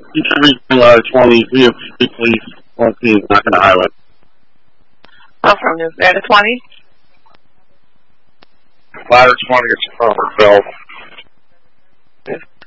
You can reach ladder 20, we have 3 police, 1 team, not going to highway. Oh, from ladder 20? Ladder 20 is Farmersville.